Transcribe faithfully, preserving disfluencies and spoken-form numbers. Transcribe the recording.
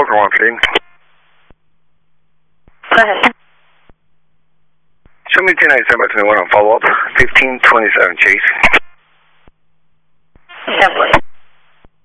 Poker one fifteen. Go ahead. Show me ten ninety-seven by twenty-one on follow-up. fifteen twenty-seven, Chase. ten four.